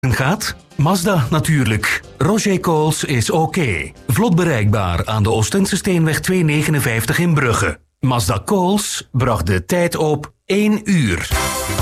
gaat? Mazda natuurlijk. Roger Coles is oké. Vlot bereikbaar aan de Oostensesteenweg 259 in Brugge. Mazda Coles bracht de tijd op 1 uur.